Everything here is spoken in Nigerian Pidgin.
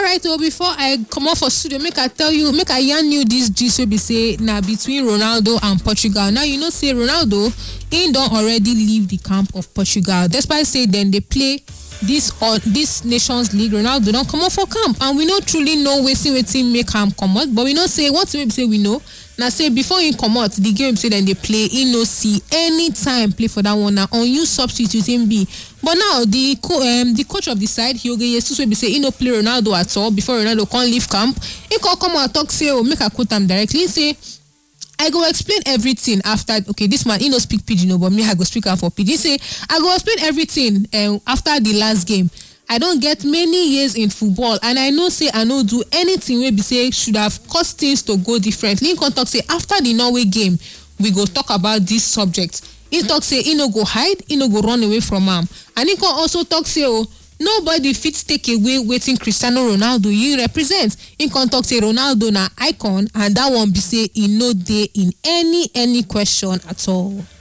Alright, so before I come off for studio, make I yarn you this gist wey be say now between Ronaldo and Portugal. Now you know say Ronaldo he don't already leave the camp of Portugal. Despite say then they play this Nations League, Ronaldo don't come off for camp, and we don't truly know wetin make him come out, but we know say what we say we know. Now say before he come out the game say then they play, he no see any time play for that one. Now on you substitute him be, but now the coach of the side Jorge Jesus will be say he no play Ronaldo at all before Ronaldo can't leave camp. He can come out talk say make a quote him directly say I go explain everything after. Okay, this man he no speak pidgin, but me I go speak out for pidgin. Say I go explain everything after the last game. I don't get many years in football, and I know say I no do anything wey be say should have caused things to go differently. He can talk say after the Norway game we go talk about this subject. He talk say he no go hide, he no go run away from him, and he can also talk say nobody fit take away wetin Cristiano Ronaldo he represent. He can talk say Ronaldo na icon, and that one be say he no dey in any question at all.